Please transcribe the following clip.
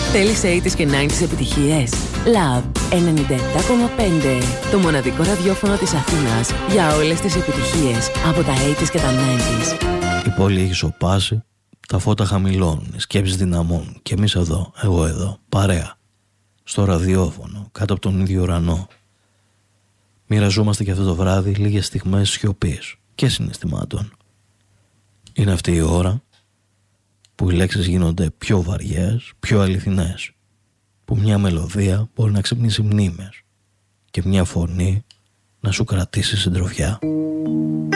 Θέλεις 80's και 90's επιτυχίες? Love 97,5. Το μοναδικό ραδιόφωνο της Αθήνας για όλες τις επιτυχίες από τα 80's και τα 90's. Η πόλη έχει σωπάσει, τα φώτα χαμηλώνουν, οι σκέψεις δυναμώνουν και εμείς εδώ, εγώ εδώ, παρέα, στο ραδιόφωνο, κάτω από τον ίδιο ουρανό. Μοιραζόμαστε και αυτό το βράδυ λίγες στιγμές σιωπής και συναισθημάτων. Είναι αυτή η ώρα που οι λέξεις γίνονται πιο βαριές, πιο αληθινές, που μια μελωδία μπορεί να ξυπνήσει μνήμες και μια φωνή να σου κρατήσει συντροφιά.